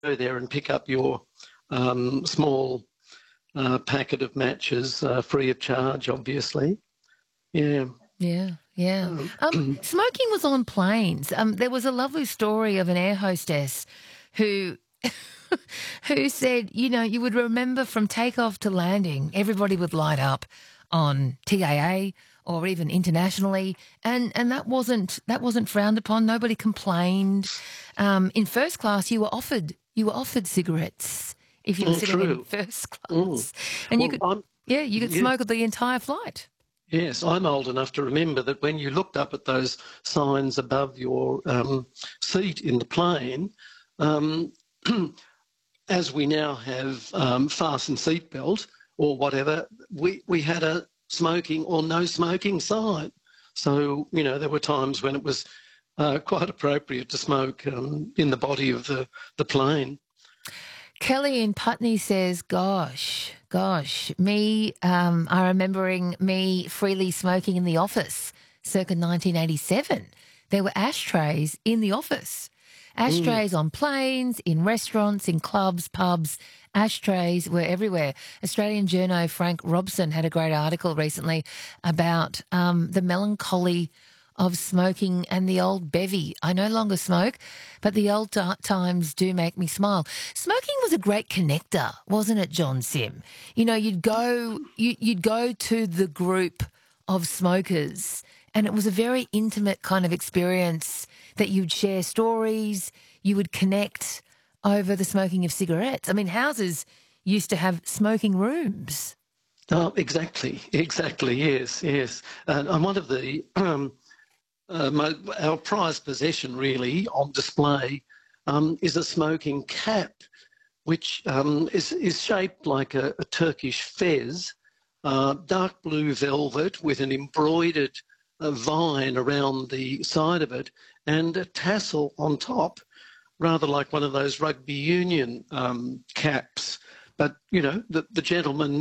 go there and pick up your small packet of matches free of charge, obviously. Yeah. Yeah, yeah. Smoking was on planes. There was a lovely story of an air hostess who who said, you would remember from takeoff to landing, everybody would light up on TAA or even internationally, and that wasn't frowned upon. Nobody complained. In first class, you were offered cigarettes if you were sitting in True. first class, and Well, you could smoke the entire flight. yes, I'm old enough to remember that when you looked up at those signs above your seat in the plane, um, as we now have fasten seatbelt or whatever, we had a smoking or no smoking sign. So, there were times when it was quite appropriate to smoke in the body of the plane. Kelly in Putney says, gosh, I remembering me freely smoking in the office circa 1987. There were ashtrays in the office. Ashtrays on planes, in restaurants, in clubs, pubs. Ashtrays were everywhere. Australian journo Frank Robson had a great article recently about the melancholy of smoking and the old bevy. I no longer smoke, but the old times do make me smile. Smoking was a great connector, wasn't it, John Sim? You'd go to the group of smokers, and it was a very intimate kind of experience that you'd share stories, you would connect over the smoking of cigarettes. I mean, houses used to have smoking rooms. Oh, exactly, yes. And one of the our prized possession, really, on display is a smoking cap, which is shaped like a Turkish fez, dark blue velvet with an embroidered vine around the side of it and a tassel on top, rather like one of those rugby union caps. But, the gentleman